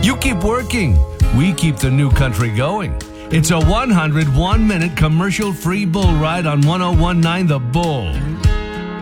You keep working. We keep the new country going. It's a 101-minute commercial-free bull ride on 1019 The Bull.